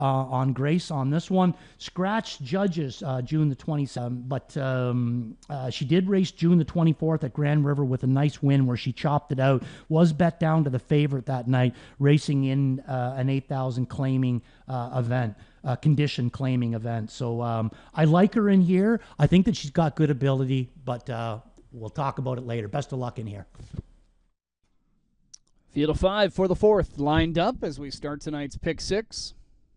on Grace on this one. Scratch judges June the 27th, but she did race June the 24th at Grand River with a nice win where she chopped it out. Was bet down to the favorite that night, racing in an 8,000 claiming event. Condition claiming event. So I like her in here. I think that she's got good ability, but we'll talk about it later. Best of luck in here. Field of 5 for the 4th lined up as we start tonight's pick 6.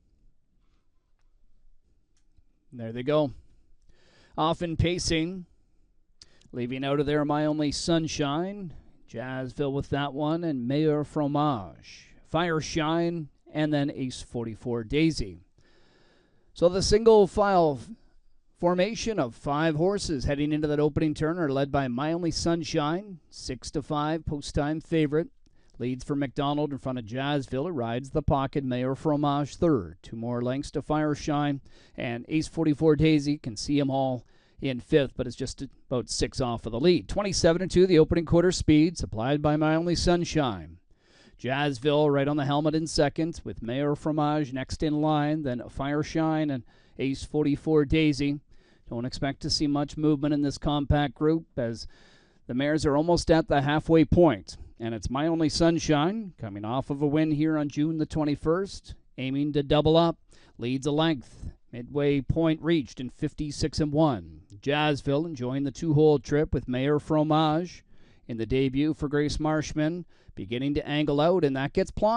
There they go. Often pacing. Leaving out of there My Only Sunshine. Jazzville with that one. And Meilleur Fromage. Fire Shine. And then Ace 44 Daisy. So the single file formation of 5 horses heading into that opening turn are led by My Only Sunshine. 6-5 post-time favorite. Leads for McDonald in front of Jazzville. Rides the pocket. Meilleur Fromage third. 2 more lengths to Fire Shine. And Ace 44 Daisy can see them all in 5th, but it's just about 6 off of the lead. 27-2, the opening quarter speed, supplied by My Only Sunshine. Jazzville right on the helmet in 2nd, with Meilleur Fromage next in line. Then Fire Shine and Ace 44 Daisy. Don't expect to see much movement in this compact group as the mares are almost at the halfway point. And it's My Only Sunshine, coming off of a win here on June the 21st, aiming to double up, leads a length. Midway point reached in 56-1. Jazzville enjoying the 2-hole trip with Meilleur Fromage in the debut for Grace Marshman, beginning to angle out, and that gets plotted.